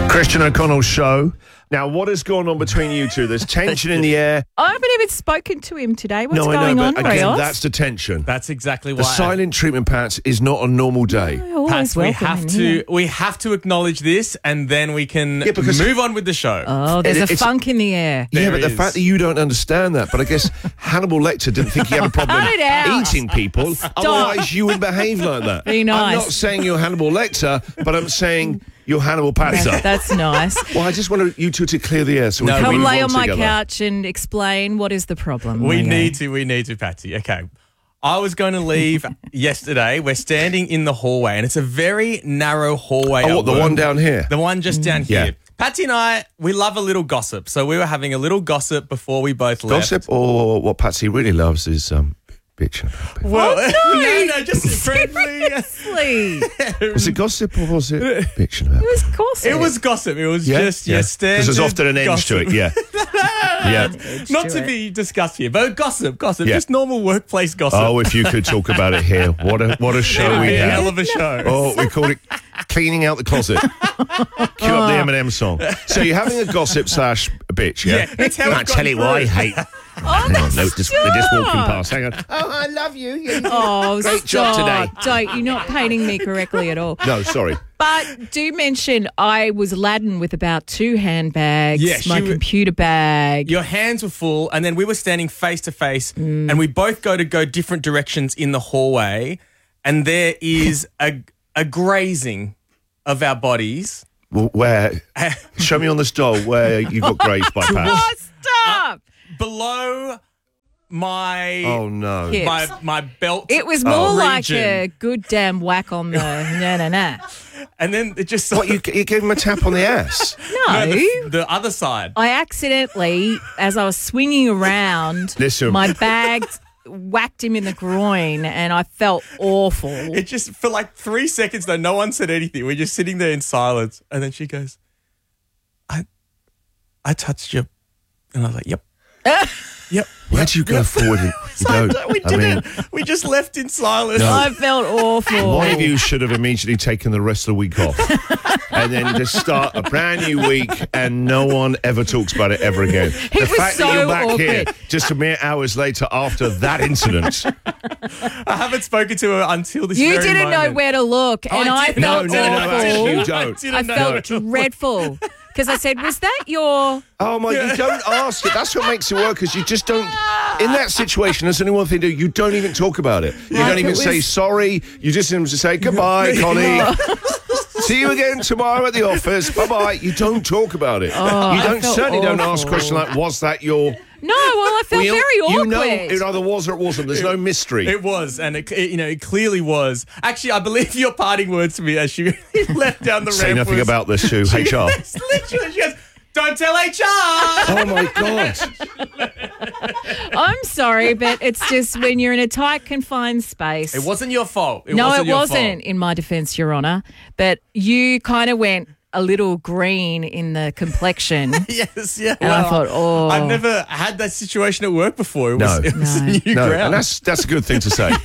Christian O'Connell show. Now, what has gone on between you two? There's tension in the air. I haven't even spoken to him today. What's I going know, on, but again, Rios? that's the tension. That's exactly The why. silent treatment, Pats, is not a normal day. I always Pats, we welcome have him to here. we have to acknowledge this, and then we can because- move on with the show. Oh, there's a It's- funk in the air. Yeah, There but the is. fact that you don't understand that, but I guess Hannibal Lecter didn't think he had a problem Cut it out. eating people. Otherwise, you would behave like that. Be nice. I'm not saying you're Hannibal Lecter, but I'm saying you're Hannibal Patzer. That's nice. Well, I just wanted you two to clear the air so we No, can Come move lay on my together. couch and explain what is the problem. we Okay. need to, Patsy. Okay. I was going to leave yesterday. We're standing in the hallway, and it's a very narrow hallway. Oh, at what, the work. one down here? The one just down Yeah. here. Patsy and I, we love a little gossip. So we were having a little gossip before we both left. Gossip, or what Patsy really loves is bitching. Well, Oh, no, just friendly. Seriously. Was it gossip or was it bitching about? Of course It was gossip. It was just your standard. Because there's often an edge to it. Yeah, yeah. Not to to be discussed here, but gossip, Yeah. just normal workplace gossip. Oh, if you could talk about it here, what a show It'd we be a hell have. of a show. Oh, we called it cleaning out the closet. Cue up the Eminem song. So you're having a gossip / bitch, yeah? Yeah, it's how I it's tell you gone what I through. hate. Oh, Hang on, no, they're just walking stop. past. Hang on. Oh, I love you. Oh, Great job stop. today. Don't. You're not painting me correctly at all. No, sorry. But do mention I was laden with about 2 handbags, Yes, my you were- computer bag. Your hands were full, and then we were standing face to face, and we both go different directions in the hallway, and there is a grazing of our bodies. Well, where? Show me on this doll where you got grazed by Pat. Oh, stop! Below my Oh, no. Hips. my belt. It was more like region. a good damn whack on the na. And then it just What, you gave him a tap on the ass? No. the other side. I accidentally, as I was swinging around, Listen. my bag whacked him in the groin and I felt awful. It just, for like 3 seconds though, no one said anything. We're just sitting there in silence. And then she goes, I touched you. And I was like, yep. Yep. Why'd you go forward? And you don't? We I mean, didn't. We just left in silence. No. I felt awful. one of you should have immediately taken the rest of the week off and then just start a brand new week and no one ever talks about it ever again. The was fact that so you're back here awkward. just a mere hours later after that incident. I haven't spoken to her until this You very didn't know moment. where to look, and I didn't. felt No, actually awful. you don't. didn't I know. felt dreadful because I said, "Was that your?" Oh my, you don't ask it. That's what makes it work, because you just don't, in that situation, there's only one thing to do, you don't even talk about it. You Like don't even it say was- sorry, you just seem to say goodbye, Connie. See you again tomorrow at the office. Bye-bye. You don't talk about it. Oh, you I don't felt certainly don't ask awful. questions like, was that your... No, well, I felt Well, very awkward. You know it either was or it wasn't. There's no mystery. It was, and it clearly was. Actually, I believe your parting words to me as she left down the Say ramp nothing was, about this to HR. It's literally, she goes, "Don't tell HR." Oh my God. I'm sorry, but it's just when you're in a tight, confined space. It wasn't your fault. No, it your wasn't, fault. in my defence, Your Honour. But you kind of went a little green in the complexition. Yes, yeah. And I thought, oh. I've never had that situation at work before. It No. was No. new No, ground. and that's a good thing to say.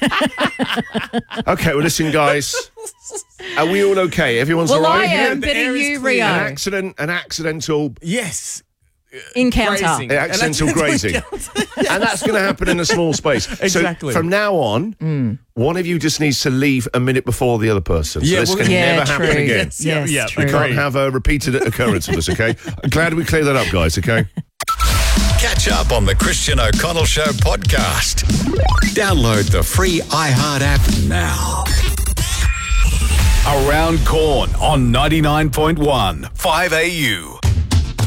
Okay, well, listen, guys. Are we all okay? Everyone's Well, all I right here? am, The but air are is you, clear. Rio? An accidental yes. Encounter. Grazing. accidental An grazing. And that's going to happen in a small space. Exactly. So from now on, one of you just needs to leave a minute before the other person. So Yeah, this well, can yeah, never true. happen again. Yes, yeah, yeah, true. We can't have a repeated occurrence of this, okay? I'm glad we cleared that up, guys, okay? Catch up on the Christian O'Connell Show podcast. Download the free iHeart app now. Around Corn on 99.1 5AU.